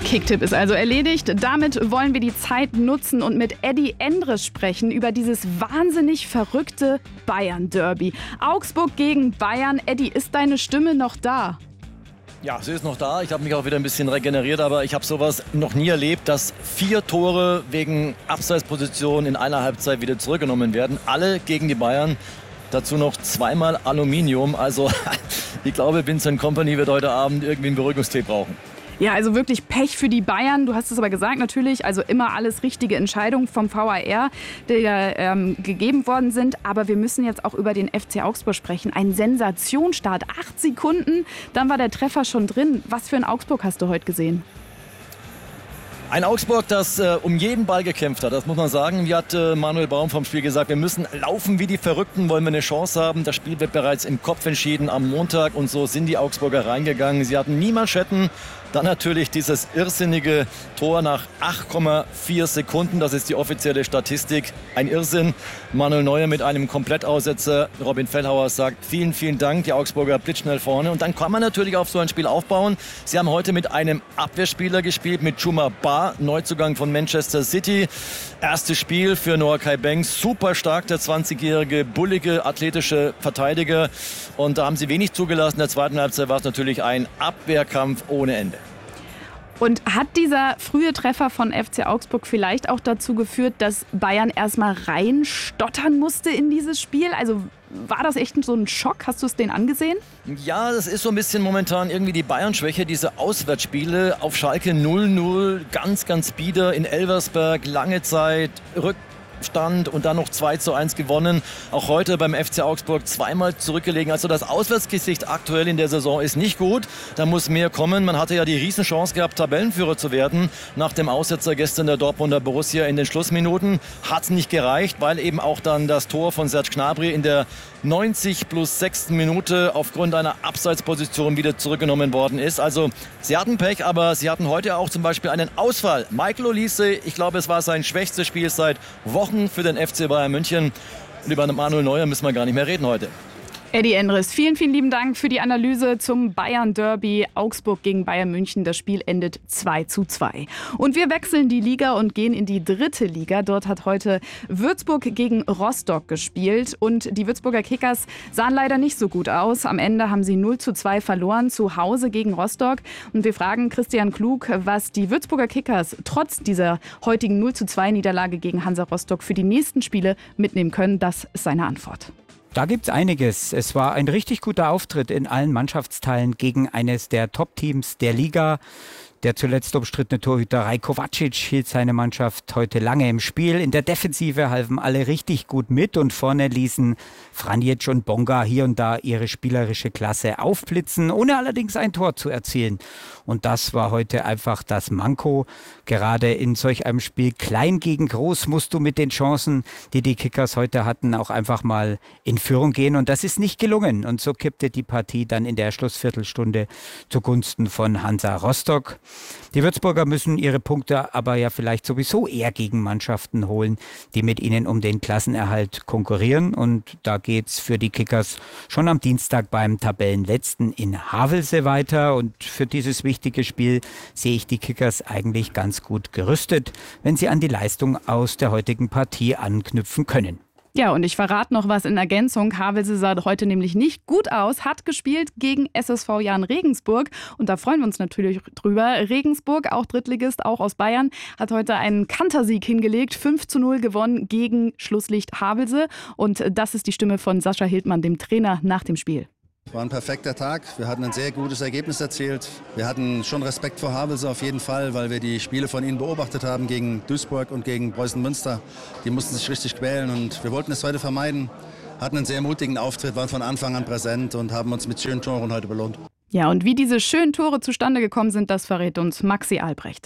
Kicktipp ist also erledigt. Damit wollen wir die Zeit nutzen und mit Eddie Endres sprechen über dieses wahnsinnig verrückte Bayern-Derby. Augsburg gegen Bayern. Eddie, ist deine Stimme noch da? Ja, sie ist noch da. Ich habe mich auch wieder ein bisschen regeneriert, aber ich habe sowas noch nie erlebt, dass 4 Tore wegen Abseitsposition in einer Halbzeit wieder zurückgenommen werden. Alle gegen die Bayern. Dazu noch 2-mal Aluminium. Also ich glaube, Vincent Kompany wird heute Abend irgendwie einen Beruhigungstee brauchen. Ja, also wirklich Pech für die Bayern. Du hast es aber gesagt natürlich, also immer alles richtige Entscheidungen vom VAR, die gegeben worden sind. Aber wir müssen jetzt auch über den FC Augsburg sprechen. Ein Sensationsstart, 8 Sekunden, dann war der Treffer schon drin. Was für ein Augsburg hast du heute gesehen? Ein Augsburg, das um jeden Ball gekämpft hat, das muss man sagen. Wie hat Manuel Baum vom Spiel gesagt, wir müssen laufen wie die Verrückten, wollen wir eine Chance haben. Das Spiel wird bereits im Kopf entschieden am Montag und so sind die Augsburger reingegangen. Sie hatten nie Manschetten. Dann natürlich dieses irrsinnige Tor nach 8,4 Sekunden. Das ist die offizielle Statistik. Ein Irrsinn. Manuel Neuer mit einem Komplettaussetzer. Robin Fellhauer sagt vielen, vielen Dank. Die Augsburger blitzschnell vorne. Und dann kann man natürlich auf so ein Spiel aufbauen. Sie haben heute mit einem Abwehrspieler gespielt, mit Chouma Ba, Neuzugang von Manchester City. Erstes Spiel für Noah Kai Banks. Super stark, der 20-jährige, bullige, athletische Verteidiger. Und da haben sie wenig zugelassen. In der zweiten Halbzeit war es natürlich ein Abwehrkampf ohne Ende. Und hat dieser frühe Treffer von FC Augsburg vielleicht auch dazu geführt, dass Bayern erstmal reinstottern musste in dieses Spiel? Also war das echt so ein Schock? Hast du es denen angesehen? Ja, das ist so ein bisschen momentan irgendwie die Bayern-Schwäche. Diese Auswärtsspiele auf Schalke 0-0, ganz bieder in Elversberg, lange Zeit, Rückstand und dann noch 2:1 gewonnen. Auch heute beim FC Augsburg 2-mal zurückgelegen. Also das Auswärtsgesicht aktuell in der Saison ist nicht gut. Da muss mehr kommen. Man hatte ja die Riesenchance gehabt, Tabellenführer zu werden. Nach dem Aussetzer gestern der Dortmunder Borussia in den Schlussminuten hat es nicht gereicht, weil eben auch dann das Tor von Serge Gnabry in der 90+6. Minute aufgrund einer Abseitsposition wieder zurückgenommen worden ist. Also sie hatten Pech, aber sie hatten heute auch zum Beispiel einen Ausfall. Michael Olise, ich glaube, es war sein schwächstes Spiel seit Wochen für den FC Bayern München. Und über Manuel Neuer müssen wir gar nicht mehr reden heute. Eddie Endres, vielen lieben Dank für die Analyse zum Bayern-Derby. Augsburg gegen Bayern München. Das Spiel endet 2:2. Und wir wechseln die Liga und gehen in die 3. Liga. Dort hat heute Würzburg gegen Rostock gespielt. Und die Würzburger Kickers sahen leider nicht so gut aus. Am Ende haben sie 0:2 verloren zu Hause gegen Rostock. Und wir fragen Christian Klug, was die Würzburger Kickers trotz dieser heutigen 0:2 Niederlage gegen Hansa Rostock für die nächsten Spiele mitnehmen können. Das ist seine Antwort. Da gibt's einiges. Es war ein richtig guter Auftritt in allen Mannschaftsteilen gegen eines der Top-Teams der Liga. Der zuletzt umstrittene Torhüter Rajko Vacic hielt seine Mannschaft heute lange im Spiel. In der Defensive halfen alle richtig gut mit und vorne ließen Franjic und Bonga hier und da ihre spielerische Klasse aufblitzen, ohne allerdings ein Tor zu erzielen. Und das war heute einfach das Manko. Gerade in solch einem Spiel klein gegen groß musst du mit den Chancen, die die Kickers heute hatten, auch einfach mal in Führung gehen. Und das ist nicht gelungen. Und so kippte die Partie dann in der Schlussviertelstunde zugunsten von Hansa Rostock. Die Würzburger müssen ihre Punkte aber ja vielleicht sowieso eher gegen Mannschaften holen, die mit ihnen um den Klassenerhalt konkurrieren. Und da geht's für die Kickers schon am Dienstag beim Tabellenletzten in Havelse weiter. Und für dieses wichtige Spiel sehe ich die Kickers eigentlich ganz gut gerüstet, wenn sie an die Leistung aus der heutigen Partie anknüpfen können. Ja, und ich verrate noch was in Ergänzung. Havelse sah heute nämlich nicht gut aus, hat gespielt gegen SSV Jahn Regensburg. Und da freuen wir uns natürlich drüber. Regensburg, auch Drittligist, auch aus Bayern, hat heute einen Kantersieg hingelegt. 5:0 gewonnen gegen Schlusslicht Havelse. Und das ist die Stimme von Sascha Hildmann, dem Trainer, nach dem Spiel. Es war ein perfekter Tag. Wir hatten ein sehr gutes Ergebnis erzielt. Wir hatten schon Respekt vor Havelse auf jeden Fall, weil wir die Spiele von ihnen beobachtet haben gegen Duisburg und gegen Preußen Münster. Die mussten sich richtig quälen und wir wollten es heute vermeiden. Hatten einen sehr mutigen Auftritt, waren von Anfang an präsent und haben uns mit schönen Toren heute belohnt. Ja, und wie diese schönen Tore zustande gekommen sind, das verrät uns Maxi Albrecht.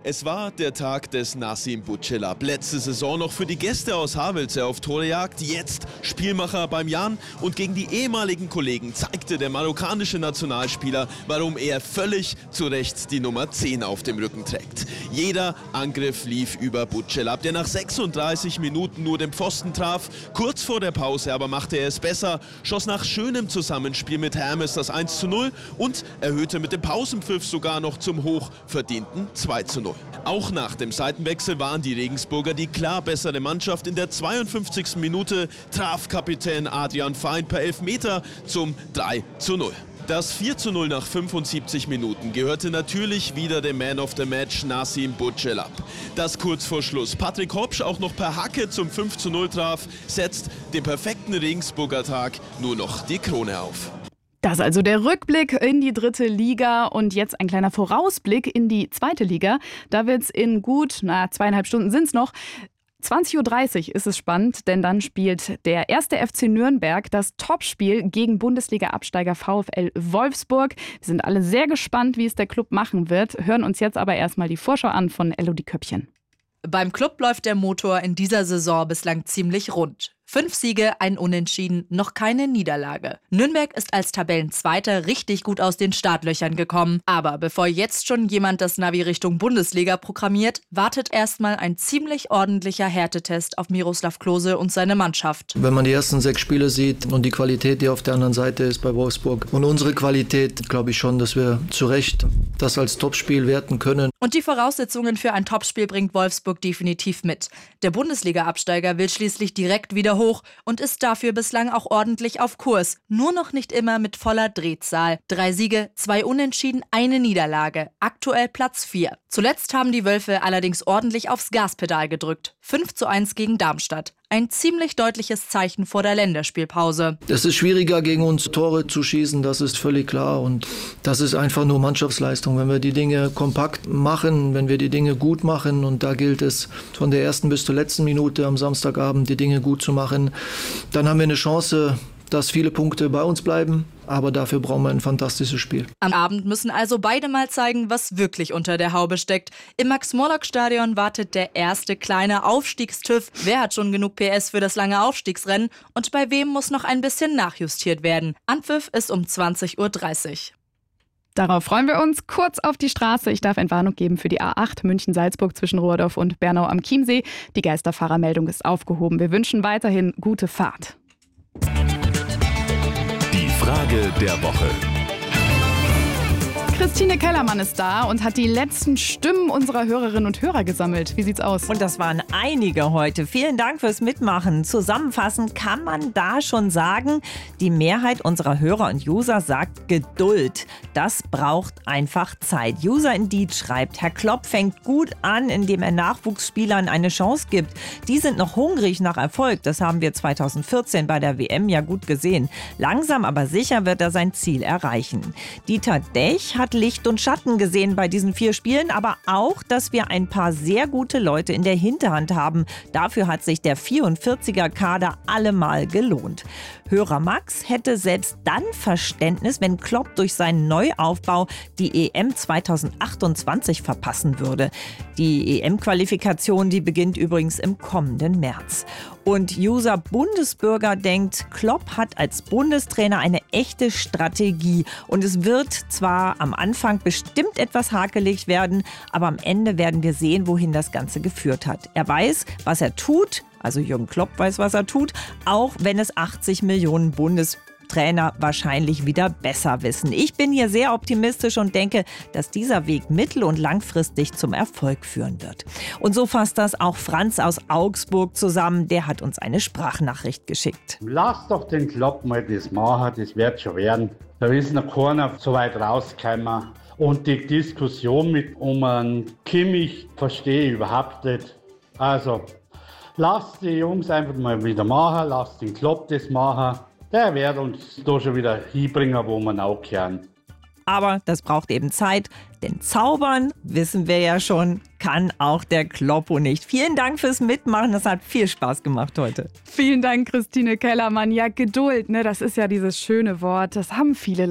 Es war der Tag des Nassim Bujelab. Letzte Saison noch für die Gäste aus Havelse auf Torejagd, jetzt Spielmacher beim Jan. Und gegen die ehemaligen Kollegen zeigte der marokkanische Nationalspieler, warum er völlig zu Recht die Nummer 10 auf dem Rücken trägt. Jeder Angriff lief über Bujelab, der nach 36 Minuten nur den Pfosten traf. Kurz vor der Pause aber machte er es besser, schoss nach schönem Zusammenspiel mit Hermes das 1:0 und erhöhte mit dem Pausenpfiff sogar noch zum hochverdienten 2:0. Auch nach dem Seitenwechsel waren die Regensburger die klar bessere Mannschaft. In der 52. Minute traf Kapitän Adrian Fein per Elfmeter zum 3:0. Das 4:0 nach 75 Minuten gehörte natürlich wieder dem Man of the Match Nassim Bujelab. Das kurz vor Schluss Patrick Hopsch auch noch per Hacke zum 5:0 traf, setzt dem perfekten Regensburger Tag nur noch die Krone auf. Das ist also der Rückblick in die 3. Liga und jetzt ein kleiner Vorausblick in die 2. Liga. Da wird es in gut, 2,5 Stunden sind es noch. 20:30 Uhr ist es spannend, denn dann spielt der 1. FC Nürnberg das Topspiel gegen Bundesliga-Absteiger VfL Wolfsburg. Wir sind alle sehr gespannt, wie es der Club machen wird, hören uns jetzt aber erstmal die Vorschau an von Elodie Köppchen. Beim Club läuft der Motor in dieser Saison bislang ziemlich rund. 5 Siege, ein Unentschieden, noch keine Niederlage. Nürnberg ist als Tabellenzweiter richtig gut aus den Startlöchern gekommen. Aber bevor jetzt schon jemand das Navi Richtung Bundesliga programmiert, wartet erstmal ein ziemlich ordentlicher Härtetest auf Miroslav Klose und seine Mannschaft. Wenn man die ersten 6 Spiele sieht und die Qualität, die auf der anderen Seite ist bei Wolfsburg und unsere Qualität, glaube ich schon, dass wir zu Recht das als Topspiel werten können. Und die Voraussetzungen für ein Topspiel bringt Wolfsburg definitiv mit. Der Bundesliga-Absteiger will schließlich direkt wieder hoch und ist dafür bislang auch ordentlich auf Kurs. Nur noch nicht immer mit voller Drehzahl. 3 Siege, 2 Unentschieden, eine Niederlage. Aktuell Platz 4. Zuletzt haben die Wölfe allerdings ordentlich aufs Gaspedal gedrückt. 5:1 gegen Darmstadt. Ein ziemlich deutliches Zeichen vor der Länderspielpause. Es ist schwieriger, gegen uns Tore zu schießen, das ist völlig klar. Und das ist einfach nur Mannschaftsleistung. Wenn wir die Dinge kompakt machen, wenn wir die Dinge gut machen, und da gilt es von der ersten bis zur letzten Minute am Samstagabend, die Dinge gut zu machen, dann haben wir eine Chance, dass viele Punkte bei uns bleiben. Aber dafür brauchen wir ein fantastisches Spiel. Am Abend müssen also beide mal zeigen, was wirklich unter der Haube steckt. Im Max-Morlock-Stadion wartet der erste kleine Aufstiegstüff. Wer hat schon genug PS für das lange Aufstiegsrennen? Und bei wem muss noch ein bisschen nachjustiert werden? Anpfiff ist um 20:30 Uhr. Darauf freuen wir uns. Kurz auf die Straße. Ich darf Entwarnung geben für die A8 München-Salzburg zwischen Rohrdorf und Bernau am Chiemsee. Die Geisterfahrermeldung ist aufgehoben. Wir wünschen weiterhin gute Fahrt. Die Frage der Woche. Christine Kellermann ist da und hat die letzten Stimmen unserer Hörerinnen und Hörer gesammelt. Wie sieht's aus? Und das waren einige heute. Vielen Dank fürs Mitmachen. Zusammenfassend kann man da schon sagen, die Mehrheit unserer Hörer und User sagt Geduld. Das braucht einfach Zeit. User Indeed schreibt, Herr Klopp fängt gut an, indem er Nachwuchsspielern eine Chance gibt. Die sind noch hungrig nach Erfolg. Das haben wir 2014 bei der WM ja gut gesehen. Langsam aber sicher wird er sein Ziel erreichen. Dieter Dech hat Licht und Schatten gesehen bei diesen 4 Spielen, aber auch, dass wir ein paar sehr gute Leute in der Hinterhand haben. Dafür hat sich der 44er-Kader allemal gelohnt. Hörer Max hätte selbst dann Verständnis, wenn Klopp durch seinen Neuaufbau die EM 2028 verpassen würde. Die EM-Qualifikation, die beginnt übrigens im kommenden März. Und User Bundesbürger denkt, Klopp hat als Bundestrainer eine echte Strategie. Und es wird zwar am Anfang bestimmt etwas hakelig werden, aber am Ende werden wir sehen, wohin das Ganze geführt hat. Er weiß, was er tut, also Jürgen Klopp weiß, was er tut, auch wenn es 80 Millionen Bundestrainer wahrscheinlich wieder besser wissen. Ich bin hier sehr optimistisch und denke, dass dieser Weg mittel- und langfristig zum Erfolg führen wird. Und so fasst das auch Franz aus Augsburg zusammen. Der hat uns eine Sprachnachricht geschickt. Lass doch den Klopp mal das machen, das wird schon werden. Da ist noch keiner so weit rausgekommen. Und die Diskussion mit einen Kimmich verstehe ich überhaupt nicht. Also, lass die Jungs einfach mal wieder machen, lass den Klopp das machen. Der wird uns da schon wieder hinbringen, wo wir auch können. Aber das braucht eben Zeit, denn zaubern, wissen wir ja schon, kann auch der Kloppo nicht. Vielen Dank fürs Mitmachen, das hat viel Spaß gemacht heute. Vielen Dank, Christine Kellermann. Ja, Geduld, ne, das ist ja dieses schöne Wort, das haben viele